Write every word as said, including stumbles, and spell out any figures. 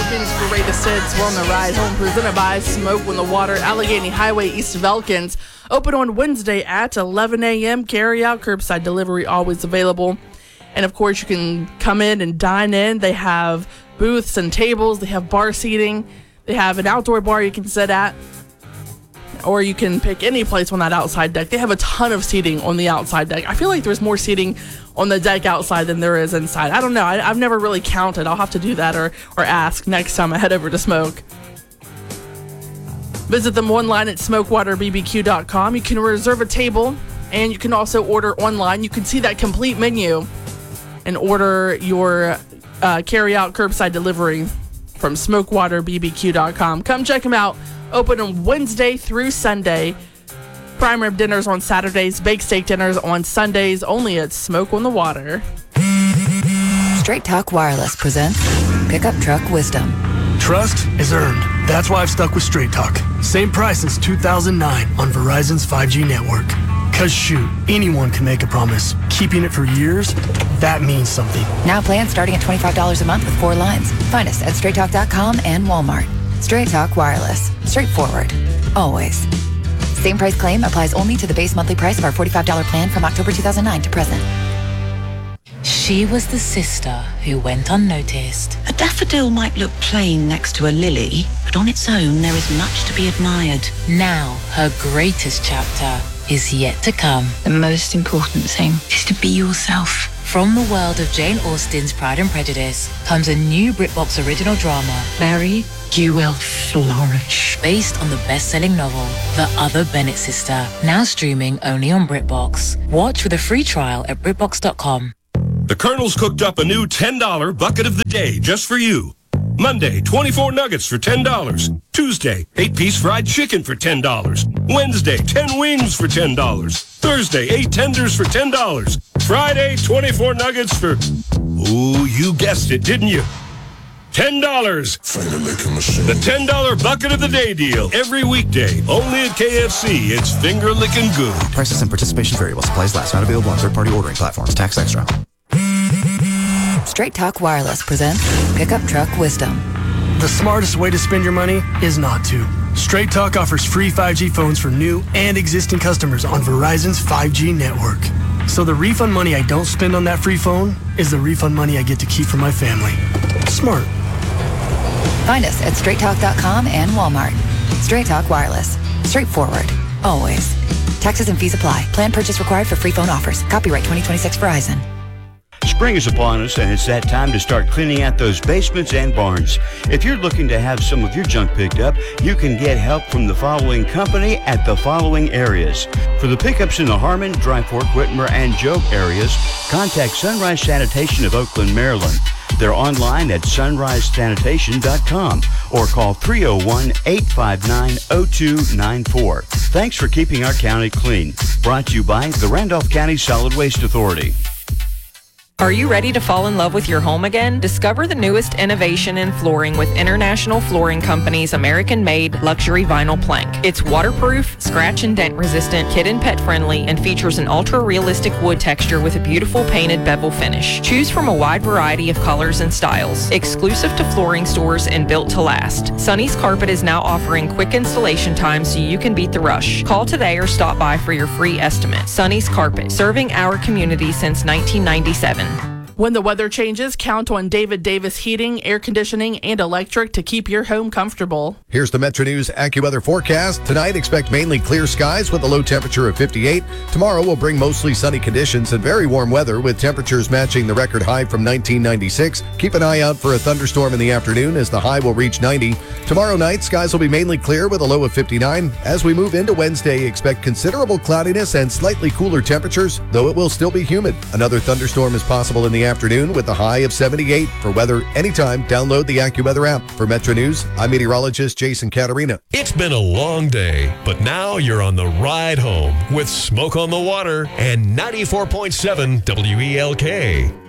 Elkins, greatest hits. We're on the ride home, presented by Smoke on the Water, Allegheny Highway, east of Elkins. Open on Wednesday at eleven a.m. Carry out, curbside delivery always available. And of course, you can come in and dine in. They have booths and tables. They have bar seating. They have an outdoor bar you can sit at. Or you can pick any place on that outside deck. They have a ton of seating on the outside deck. I feel like there's more seating on the deck outside than there is inside. I don't know. I, I've never really counted. I'll have to do that or, or ask next time I head over to Smoke. Visit them online at smoke water b b q dot com. You can reserve a table, and you can also order online. You can see that complete menu and order your uh, carry-out curbside delivery from smoke water b b q dot com. Come check them out. Open on Wednesday through Sunday. Prime rib dinners on Saturdays, baked steak dinners on Sundays, only at Smoke on the Water. Straight Talk Wireless presents Pickup Truck Wisdom. Trust is earned. That's why I've stuck with Straight Talk. Same price since two thousand nine on Verizon's five G network. Cause shoot, anyone can make a promise. Keeping it for years, that means something. Now plans starting at twenty-five dollars a month with four lines. Find us at straight talk dot com and Walmart. Straight Talk Wireless. Straightforward. Always. Same price claim applies only to the base monthly price of our forty-five dollars plan from October two thousand nine to present. She was the sister who went unnoticed. A daffodil might look plain next to a lily, but on its own there is much to be admired. Now her greatest chapter is yet to come. The most important thing is to be yourself. From the world of Jane Austen's Pride and Prejudice comes a new BritBox original drama, Mary, you will flourish. Based on the best-selling novel, The Other Bennett Sister, now streaming only on BritBox. Watch with a free trial at brit box dot com. The Colonel's cooked up a new ten dollar bucket of the day just for you. Monday, twenty-four nuggets for ten dollars. Tuesday, eight-piece fried chicken for ten dollars. Wednesday, ten wings for ten dollars. Thursday, eight tenders for ten dollars. Friday, twenty-four nuggets for... Ooh, you guessed it, didn't you? ten dollars. The ten dollar bucket of the day deal. Every weekday, only at K F C. It's finger-licking good. Prices and participation vary while supplies last. Not available on third-party ordering platforms. Tax extra. Straight Talk Wireless presents Pickup Truck Wisdom. The smartest way to spend your money is not to. Straight Talk offers free five G phones for new and existing customers on Verizon's five G network. So the refund money I don't spend on that free phone is the refund money I get to keep for my family. Smart. Find us at straight talk dot com and Walmart. Straight Talk Wireless. Straightforward. Always. Taxes and fees apply. Plan purchase required for free phone offers. Copyright twenty twenty-six Verizon. Spring is upon us, and it's that time to start cleaning out those basements and barns. If you're looking to have some of your junk picked up, you can get help from the following company at the following areas. For the pickups in the Harmon, Dry Fork, Whitmer, and Joke areas, contact Sunrise Sanitation of Oakland, Maryland. They're online at sunrise sanitation dot com or call three oh one, eight five nine, oh two nine four. Thanks for keeping our county clean. Brought to you by the Randolph County Solid Waste Authority. Are you ready to fall in love with your home again? Discover the newest innovation in flooring with International Flooring Company's American-made luxury vinyl plank. It's waterproof, scratch and dent resistant, kid and pet friendly, and features an ultra-realistic wood texture with a beautiful painted bevel finish. Choose from a wide variety of colors and styles. Exclusive to flooring stores and built to last. Sonny's Carpet is now offering quick installation time so you can beat the rush. Call today or stop by for your free estimate. Sonny's Carpet, serving our community since nineteen ninety-seven. When the weather changes, count on David Davis Heating, Air Conditioning, and Electric to keep your home comfortable. Here's the Metro News AccuWeather forecast. Tonight, expect mainly clear skies with a low temperature of fifty-eight. Tomorrow will bring mostly sunny conditions and very warm weather with temperatures matching the record high from nineteen ninety-six. Keep an eye out for a thunderstorm in the afternoon as the high will reach ninety. Tomorrow night, skies will be mainly clear with a low of fifty-nine. As we move into Wednesday, expect considerable cloudiness and slightly cooler temperatures, though it will still be humid. Another thunderstorm is possible in the afternoon with a high of seventy-eight. For weather anytime, download the AccuWeather app. For Metro News, I'm meteorologist Jason Caterina. It's been a long day, but now you're on the ride home with Smoke on the Water and ninety-four point seven W E L K.